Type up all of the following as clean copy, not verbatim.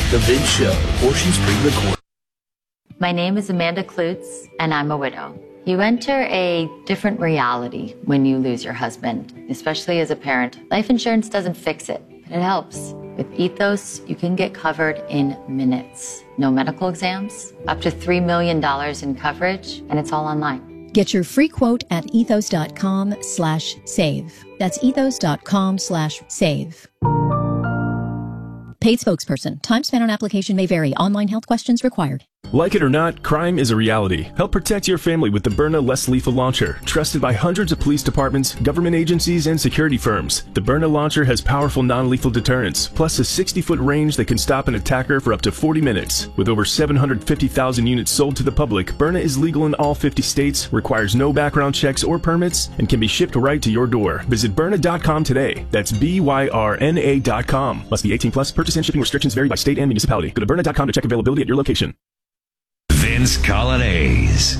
The Vince Show, portions pre-recorded. My name is Amanda Klutz, and I'm a widow. You enter a different reality when you lose your husband, especially as a parent. Life insurance doesn't fix it, but it helps. With Ethos, you can get covered in minutes. No medical exams, up to $3 million in coverage, and it's all online. Get your free quote at ethos.com/save. That's ethos.com/save. Paid spokesperson. Time spent on application may vary. Online health questions required. Like it or not, crime is a reality. Help protect your family with the Byrna Less Lethal Launcher. Trusted by hundreds of police departments, government agencies, and security firms. The Byrna Launcher has powerful non-lethal deterrence, plus a 60-foot range that can stop an attacker for up to 40 minutes. With over 750,000 units sold to the public, Byrna is legal in all 50 states, requires no background checks or permits, and can be shipped right to your door. Visit Byrna.com today. That's BYRNA.com. Must be 18 plus. Purchase and shipping restrictions vary by state and municipality. Go to Byrna.com to check availability at your location. Vince Colonnese.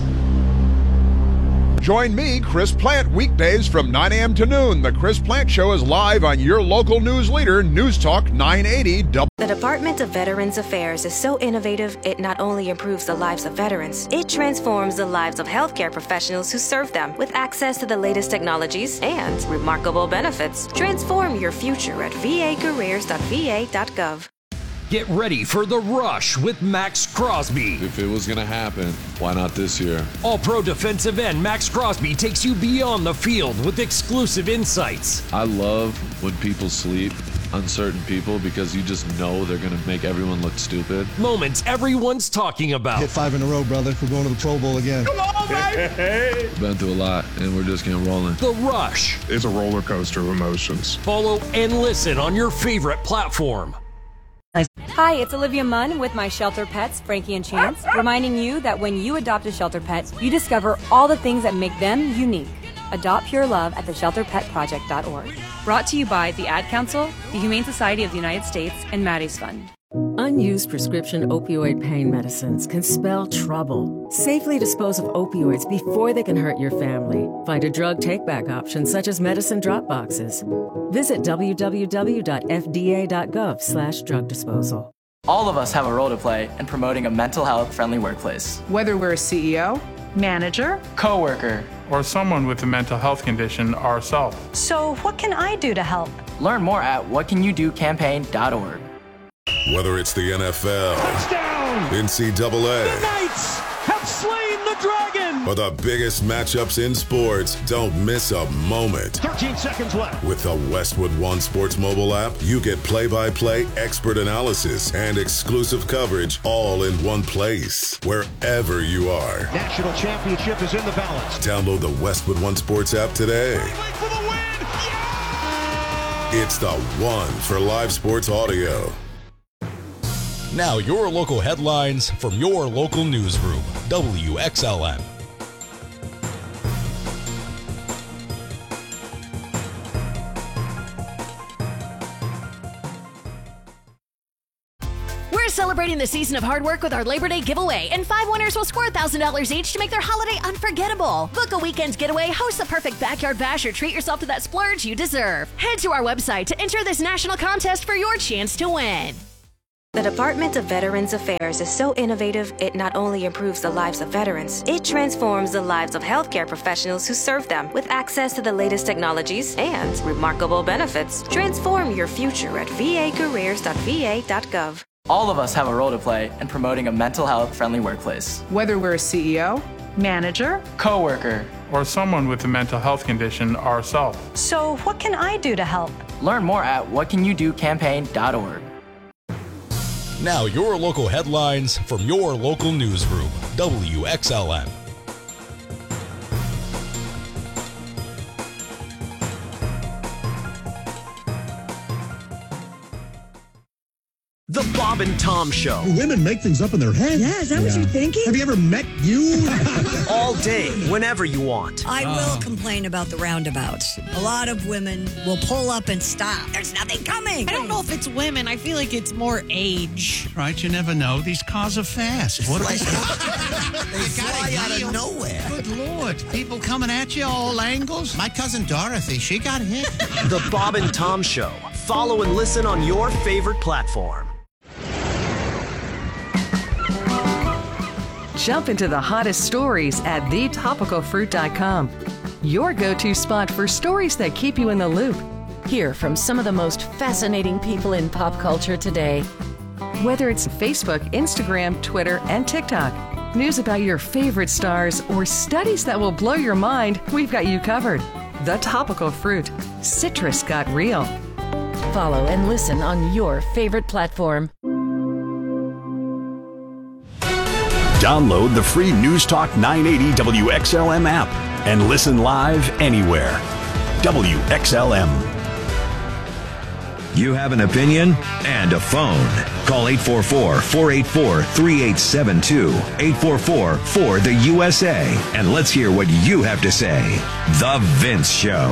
Join me, Chris Plant, weekdays from 9 a.m. to noon. The Chris Plant Show is live on your local news leader, News Talk 980. The Department of Veterans Affairs is so innovative, it not only improves the lives of veterans, it transforms the lives of healthcare professionals who serve them with access to the latest technologies and remarkable benefits. Transform your future at vacareers.va.gov. Get ready for The Rush with Max Crosby. If it was going to happen, why not this year? All-pro defensive end Max Crosby takes you beyond the field with exclusive insights. I love when people sleep, uncertain people, because you just know they're going to make everyone look stupid. Moments everyone's talking about. Hit 5 in a row, brother. We're going to the Pro Bowl again. Come on, baby! We've been through a lot, and we're just getting rolling. The Rush. It's a roller coaster of emotions. Follow and listen on your favorite platform. Hi, it's Olivia Munn with my shelter pets, Frankie and Chance, reminding you that when you adopt a shelter pet, you discover all the things that make them unique. Adopt pure love at theshelterpetproject.org. Brought to you by the Ad Council, the Humane Society of the United States, and Maddie's Fund. Unused prescription opioid pain medicines can spell trouble. Safely dispose of opioids before they can hurt your family. Find a drug take-back option such as medicine drop boxes. Visit www.fda.gov/drug disposal. All of us have a role to play in promoting a mental health friendly workplace. Whether we're a CEO, manager, coworker, or someone with a mental health condition ourselves. So what can I do to help? Learn more at whatcanyoudocampaign.org. Whether it's the NFL, touchdown, NCAA, the Knights have slain the dragon, or the biggest matchups in sports, don't miss a moment. 13 seconds left. With the Westwood One Sports mobile app, you get play-by-play expert analysis and exclusive coverage all in one place, wherever you are. National championship is in the balance. Download the Westwood One Sports app today. For the win. Yeah! It's the one for live sports audio. Now your local headlines from your local newsroom, WXLN. We're celebrating the season of hard work with our Labor Day giveaway, and 5 winners will score $1,000 each to make their holiday unforgettable. Book a weekend getaway, host the perfect backyard bash, or treat yourself to that splurge you deserve. Head to our website to enter this national contest for your chance to win. The Department of Veterans Affairs is so innovative, it not only improves the lives of veterans, it transforms the lives of healthcare professionals who serve them with access to the latest technologies and remarkable benefits. Transform your future at vacareers.va.gov. All of us have a role to play in promoting a mental health friendly workplace. Whether we're a CEO, manager, coworker, or someone with a mental health condition ourselves. So what can I do to help? Learn more at whatcanyoudocampaign.org. Now your local headlines from your local newsroom, WXLN. The Bob and Tom Show. Women make things up in their head. Yeah, is that what you're thinking? Have you ever met you? All day, whenever you want. I will complain about the roundabouts. A lot of women will pull up and stop. There's nothing coming. I don't know if it's women. I feel like it's more age. Right, you never know. These cars are fast. What They fly out of nowhere. Good Lord. People coming at you all angles. My cousin Dorothy, she got hit. The Bob and Tom Show. Follow and listen on your favorite platform. Jump into the hottest stories at thetopicalfruit.com. Your go-to spot for stories that keep you in the loop. Hear from some of the most fascinating people in pop culture today. Whether it's Facebook, Instagram, Twitter, and TikTok, news about your favorite stars, or studies that will blow your mind, we've got you covered. The Topical Fruit. Citrus got real. Follow and listen on your favorite platform. Download the free News Talk 980 WXLM app and listen live anywhere. WXLM. You have an opinion and a phone. Call 844-484-3872. 844-4-THE-USA. And let's hear what you have to say. The Vince Show.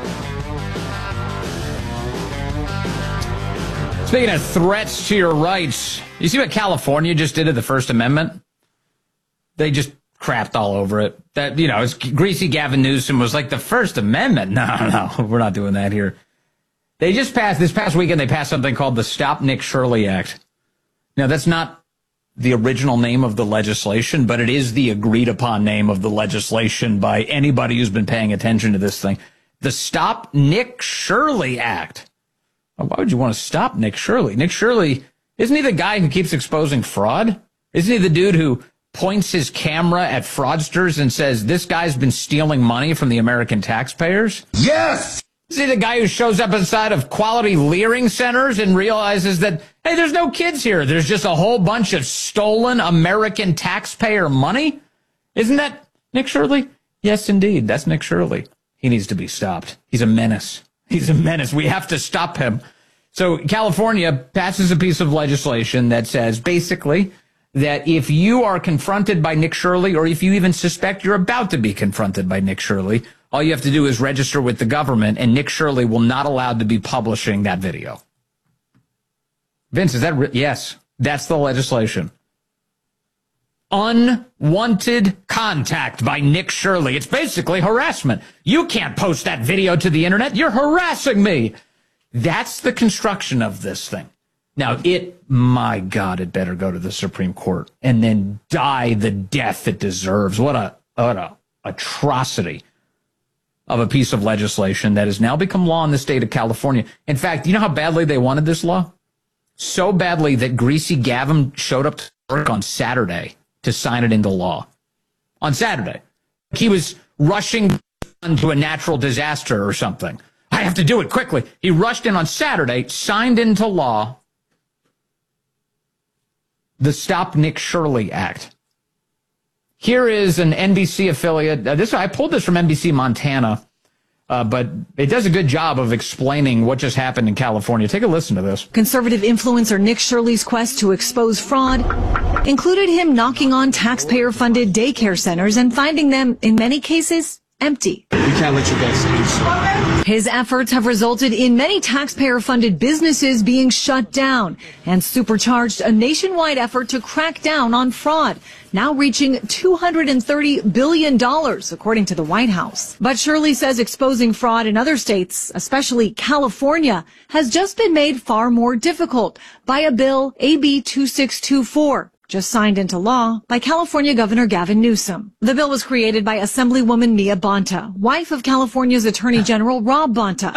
Speaking of threats to your rights, you see what California just did to the First Amendment? They just crapped all over it. That, it's greasy Gavin Newsom was like, the First Amendment? No, we're not doing that here. They just passed, this past weekend, they passed something called the Stop Nick Shirley Act. Now, that's not the original name of the legislation, but it is the agreed upon name of the legislation by anybody who's been paying attention to this thing. The Stop Nick Shirley Act. Why would you want to stop Nick Shirley? Nick Shirley, isn't he the guy who keeps exposing fraud? Isn't he the dude who points his camera at fraudsters and says, this guy's been stealing money from the American taxpayers? Yes! Is he the guy who shows up inside of quality leering centers and realizes that, hey, there's no kids here. There's just a whole bunch of stolen American taxpayer money? Isn't that Nick Shirley? Yes, indeed. That's Nick Shirley. He needs to be stopped. He's a menace. He's a menace. We have to stop him. So California passes a piece of legislation that says basically that if you are confronted by Nick Shirley, or if you even suspect you're about to be confronted by Nick Shirley, all you have to do is register with the government, and Nick Shirley will not allowed to be publishing that video. Vince, is that yes, that's the legislation. Unwanted contact by Nick Shirley. It's basically harassment. You can't post that video to the internet. You're harassing me. That's the construction of this thing. Now, my God, it better go to the Supreme Court and then die the death it deserves. What a atrocity of a piece of legislation that has now become law in the state of California. In fact, you know how badly they wanted this law? So badly that Greasy Gavin showed up to work on Saturday to sign it into law. On Saturday. He was rushing to a natural disaster or something. I have to do it quickly. He rushed in on Saturday, signed into law the Stop Nick Shirley Act. Here is an NBC affiliate. I pulled this from NBC Montana, but it does a good job of explaining what just happened in California. Take a listen to this. Conservative influencer Nick Shirley's quest to expose fraud included him knocking on taxpayer-funded daycare centers and finding them, in many cases, empty. We can't let you guys do so. His efforts have resulted in many taxpayer-funded businesses being shut down and supercharged a nationwide effort to crack down on fraud, now reaching $230 billion, according to the White House. But Shirley says exposing fraud in other states, especially California, has just been made far more difficult by a bill, AB 2624. Just signed into law by California Governor Gavin Newsom. The bill was created by Assemblywoman Mia Bonta, wife of California's Attorney General Rob Bonta.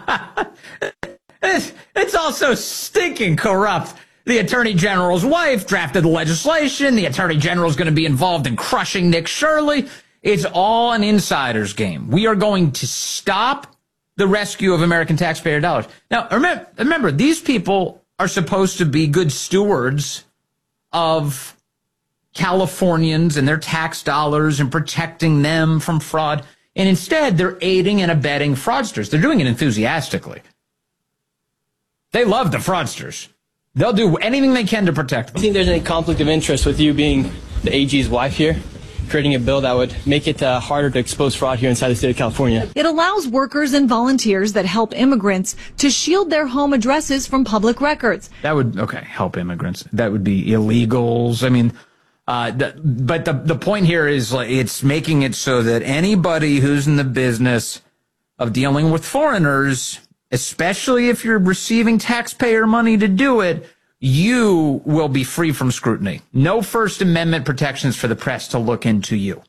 It's also stinking corrupt. The Attorney General's wife drafted the legislation. The Attorney General is going to be involved in crushing Nick Shirley. It's all an insider's game. We are going to stop the rescue of American taxpayer dollars. Now, remember, these people are supposed to be good stewards of Californians and their tax dollars and protecting them from fraud. And instead, they're aiding and abetting fraudsters. They're doing it enthusiastically. They love the fraudsters. They'll do anything they can to protect them. Do you think there's any conflict of interest with you being the AG's wife here, creating a bill that would make it harder to expose fraud here inside the state of California? It allows workers and volunteers that help immigrants to shield their home addresses from public records. That would, help immigrants. That would be illegals. I mean, but the point here is it's making it so that anybody who's in the business of dealing with foreigners, especially if you're receiving taxpayer money to do it, you will be free from scrutiny. No First Amendment protections for the press to look into you.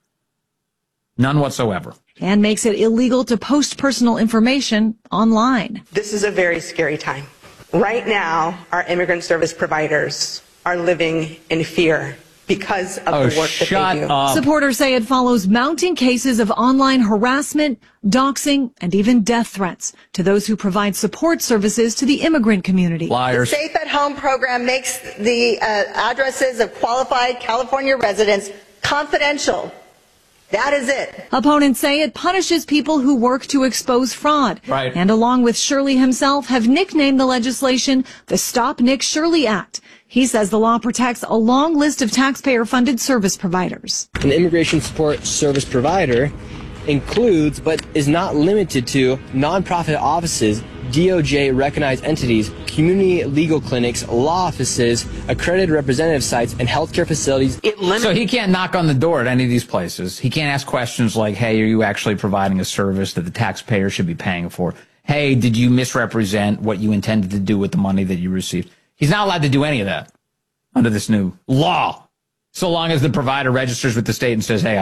None whatsoever. And makes it illegal to post personal information online. This is a very scary time. Right now, our immigrant service providers are living in fear because of the work that they do. Supporters say it follows mounting cases of online harassment, doxing, and even death threats to those who provide support services to the immigrant community. Liars. The Safe at Home program makes the addresses of qualified California residents confidential. That is it. Opponents say it punishes people who work to expose fraud. Right. And along with Shirley himself, have nicknamed the legislation the Stop Nick Shirley Act. He says the law protects a long list of taxpayer-funded service providers. An immigration support service provider includes, but is not limited to, nonprofit offices, DOJ recognized entities, community legal clinics, law offices, accredited representative sites, and healthcare facilities. So he can't knock on the door at any of these places. He can't ask questions like, hey, are you actually providing a service that the taxpayer should be paying for? Hey, did you misrepresent what you intended to do with the money that you received? He's not allowed to do any of that under this new law, so long as the provider registers with the state and says, hey,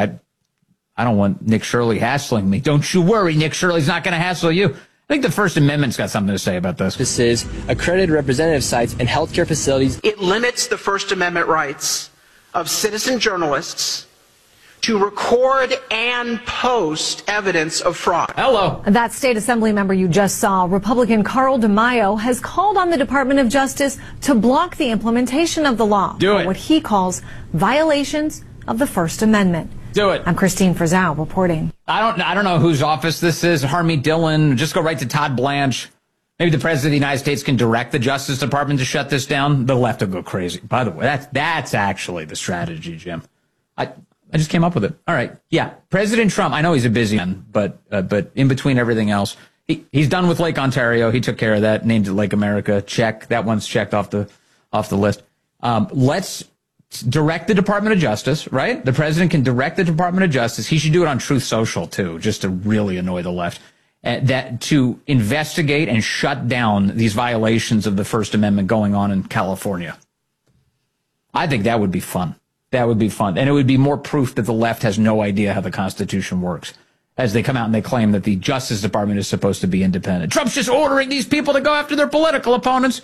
I don't want Nick Shirley hassling me. Don't you worry, Nick Shirley's not going to hassle you. I think the First Amendment's got something to say about this. This is accredited representative sites and healthcare facilities. It limits the First Amendment rights of citizen journalists to record and post evidence of fraud. Hello. That state assembly member you just saw, Republican Carl DeMaio, has called on the Department of Justice to block the implementation of the law. Do it. For what he calls violations of the First Amendment. Do it. I'm Christine Frizzell reporting. I don't know whose office this is. Harmeet Dillon. Just go right to Todd Blanche. Maybe the President of the United States can direct the Justice Department to shut this down. The left will go crazy. By the way, that's actually the strategy, Jim. I just came up with it. All right. Yeah. President Trump, I know he's a busy man, but in between everything else, he's done with Lake Ontario. He took care of that, named it Lake America. Check. That one's checked off the list. Let's direct the Department of Justice, right? The president can direct the Department of Justice. He should do it on Truth Social, too, just to really annoy the left. That to investigate and shut down these violations of the First Amendment going on in California. I think that would be fun. That would be fun. And it would be more proof that the left has no idea how the Constitution works, as they come out and they claim that the Justice Department is supposed to be independent. Trump's just ordering these people to go after their political opponents.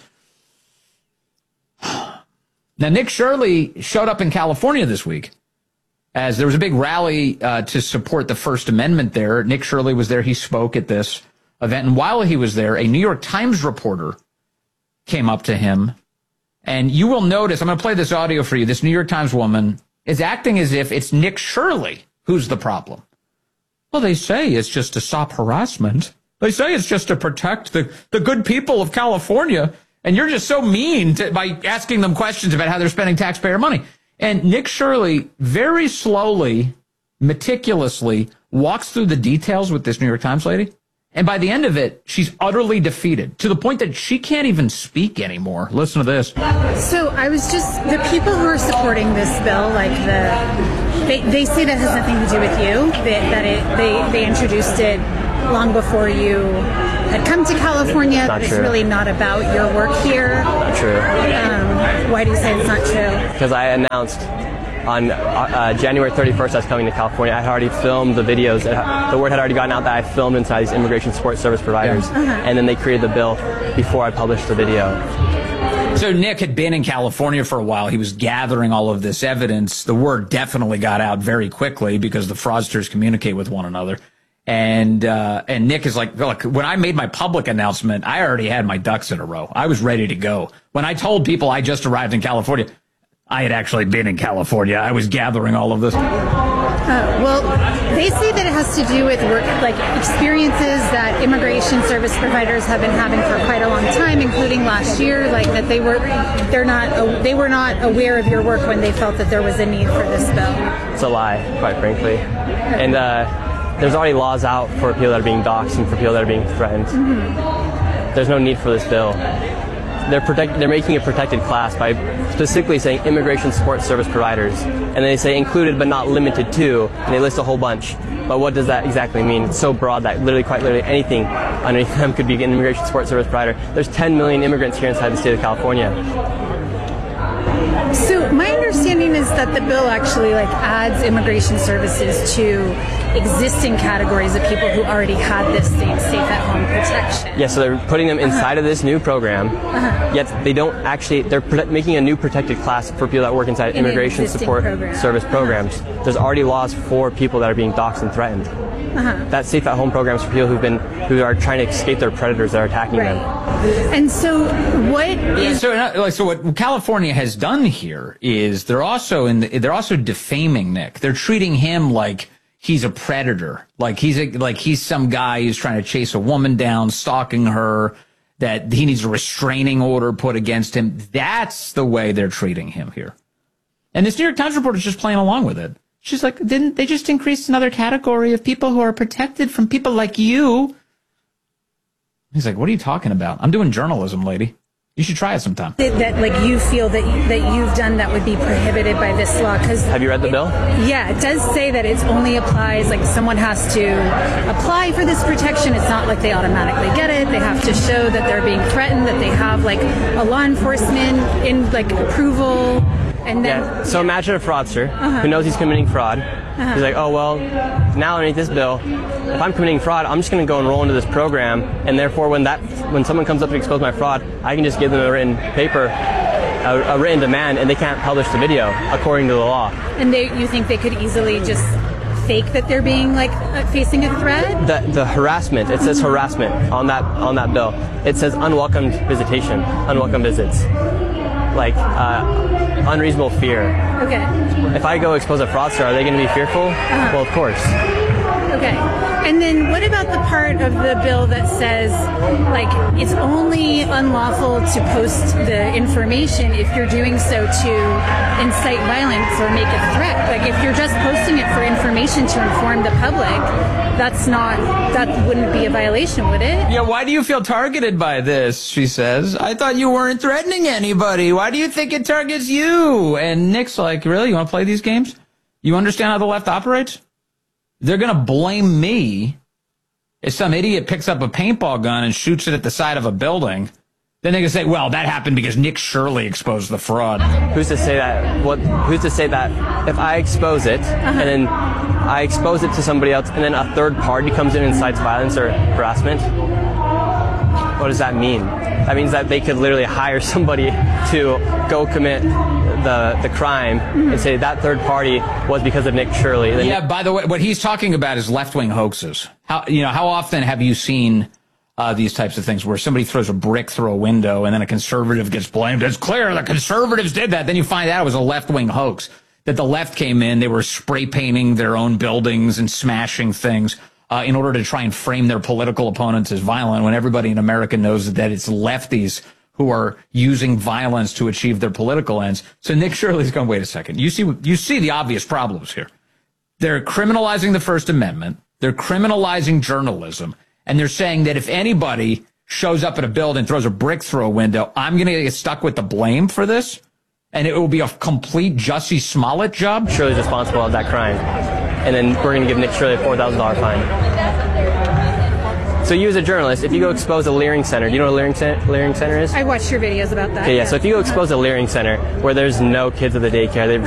Now, Nick Shirley showed up in California this week as there was a big rally to support the First Amendment there. Nick Shirley was there. He spoke at this event. And while he was there, a New York Times reporter came up to him. And you will notice, I'm going to play this audio for you. This New York Times woman is acting as if it's Nick Shirley who's the problem. Well, they say it's just to stop harassment. They say it's just to protect the good people of California. And you're just so mean by asking them questions about how they're spending taxpayer money. And Nick Shirley very slowly, meticulously walks through the details with this New York Times lady. And by the end of it, she's utterly defeated to the point that she can't even speak anymore. Listen to this. So I was just, the people who are supporting this bill, like they say that has nothing to do with you, that they introduced it long before you had come to California, that it's really not about your work here. Not true. Why do you say it's not true? Because I announced on January 31st I was coming to California. I had already filmed the videos. The word had already gotten out that I filmed inside these immigration support service providers. And then they created the bill before I published the video. So Nick had been in California for a while. He was gathering all of this evidence. The word definitely got out very quickly because the fraudsters communicate with one another. And Nick is like, look, when I made my public announcement, I already had my ducks in a row. I was ready to go. When I told people I just arrived in California, I had actually been in California. I was gathering all of this. Well, they say that it has to do with work, like experiences that immigration service providers have been having for quite a long time, including last year, like that they were not aware of your work when they felt that there was a need for this bill. It's a lie, quite frankly. And there's already laws out for people that are being doxxed and for people that are being threatened. There's no need for this bill. they're making a protected class by specifically saying immigration support service providers, and they say included but not limited to, and they list a whole bunch. But what does that exactly mean? It's so broad that quite literally anything underneath them could be an immigration support service provider. There's 10 million immigrants here inside the state of California. So my understanding is that the bill actually adds immigration services to existing categories of people who already had this safe at home protection. Yeah, so they're putting them inside of this new program, yet they don't actually, they're making a new protected class for people that work inside immigration support service programs. There's already laws for people that are being doxxed and threatened. That safe at home programs for people who are trying to escape their predators that are attacking them. And so what is... So what California has done here is they're also defaming Nick. They're treating him like he's a predator, like he's some guy who's trying to chase a woman down, stalking her, that he needs a restraining order put against him. That's the way they're treating him here. And this New York Times reporter is just playing along with it. She's like, didn't they just increase another category of people who are protected from people like you? He's like, what are you talking about? I'm doing journalism, lady. You should try it sometime. That you feel that you've done that would be prohibited by this law. Have you read the bill? Yeah, it does say that it only applies, someone has to apply for this protection. It's not like they automatically get it. They have to show that they're being threatened, that they have a law enforcement in approval. And then, So imagine a fraudster who knows he's committing fraud. He's like, oh, well, now underneath this bill, if I'm committing fraud, I'm just going to go enroll into this program, and therefore when someone comes up to expose my fraud, I can just give them a written paper, a written demand, and they can't publish the video according to the law. And you think they could easily just fake that they're being facing a threat? The harassment, it says harassment on that bill. It says unwelcome visitation, unwelcome visits. Unreasonable fear. Okay. If I go expose a fraudster, are they going to be fearful? Well, of course. Okay. And then what about the part of the bill that says, it's only unlawful to post the information if you're doing so to incite violence or make a threat? If you're just posting it for information to inform the public, that wouldn't be a violation, would it? Yeah, why do you feel targeted by this, she says. I thought you weren't threatening anybody. Why do you think it targets you? And Nick's like, really? You want to play these games? You understand how the left operates? They're going to blame me if some idiot picks up a paintball gun and shoots it at the side of a building. Then they can say, well, that happened because Nick Shirley exposed the fraud. Who's to say that? Who's to say that if I expose it and then I expose it to somebody else and then a third party comes in and incites violence or harassment? What does that mean? That means that they could literally hire somebody to go commit the crime and say that third party was because of Nick Shirley. Yeah, by the way, what he's talking about is left-wing hoaxes. How often have you seen these types of things where somebody throws a brick through a window and then a conservative gets blamed? It's clear the conservatives did that. Then you find out it was a left-wing hoax, that the left came in, they were spray painting their own buildings and smashing things in order to try and frame their political opponents as violent, when everybody in America knows that it's lefties who are using violence to achieve their political ends. So Nick Shirley's going, wait a second. You see the obvious problems here. They're criminalizing the First Amendment. They're criminalizing journalism. And they're saying that if anybody shows up at a building and throws a brick through a window, I'm going to get stuck with the blame for this. And it will be a complete Jussie Smollett job. Shirley's responsible of that crime. And then we're going to give Nick Shirley a $4,000 fine. So you as a journalist, if you go expose a Leering Center, do you know what a Leering Center is? I watched your videos about that. Okay, yeah, so if you go expose a Leering Center where there's no kids at the daycare, they've